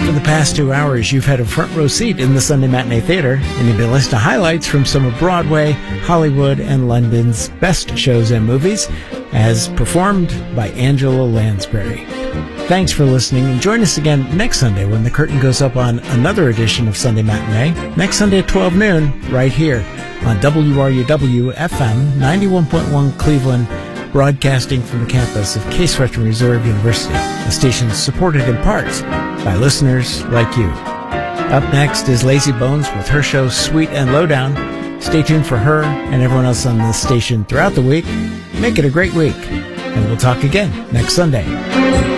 For the past 2 hours, you've had a front row seat in the Sunday Matinee Theater, and you've been listening to highlights from some of Broadway, Hollywood, and London's best shows and movies, as performed by Angela Lansbury. Thanks for listening, and join us again next Sunday when the curtain goes up on another edition of Sunday Matinee, next Sunday at 12 noon, right here on WRUW-FM 91.1 Cleveland, broadcasting from the campus of Case Western Reserve University, a station supported in part by listeners like you. Up next is Lazy Bones with her show Sweet and Lowdown. Stay tuned for her and everyone else on this station throughout the week. Make it a great week, and we'll talk again next Sunday.